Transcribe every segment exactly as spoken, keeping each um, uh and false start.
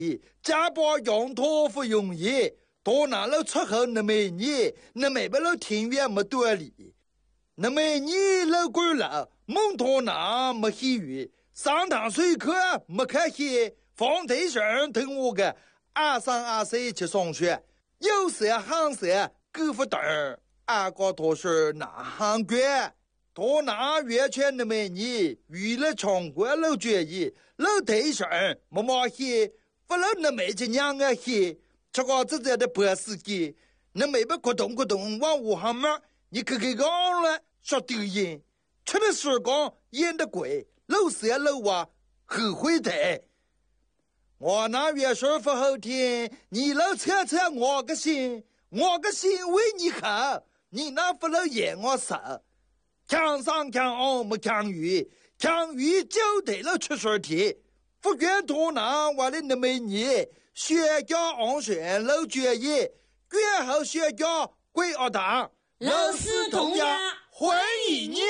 家把用途不容易，多拿了出口那么你，那没把了庭院没多理，那么你老贵了，蒙托拿没喜悦，上堂水课没看戏，放台上等我个二三二岁去上学，有时行时够不等，二个多是哪行官？多拿月圈那么你，为了全国老决议，老台上没毛戏，不了那么去娘个戏，这个自己的博士给，那没把咕咚咕咚往屋上面，你可给讲了说丢人，吃的时光演的贵，老师也老啊，后悔的。我那月说不好听，你老扯扯我个心，我个心为你好，你那不能演我手。强上强下没强于，强于就得了出水题。不愿多拿我的那么你，学校安全老决议，越后学校归二堂。 老师同样欢迎你。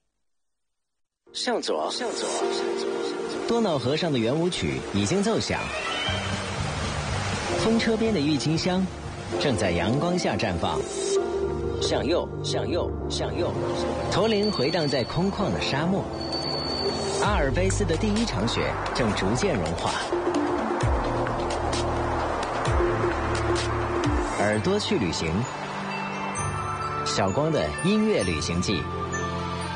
向左，向左，多瑙河上的圆舞曲已经奏响，风车边的郁金香正在阳光下绽放。向右，向右，向右，驼铃回荡在空旷的沙漠。阿尔卑斯的第一场雪正逐渐融化。耳朵去旅行，小光的音乐旅行记。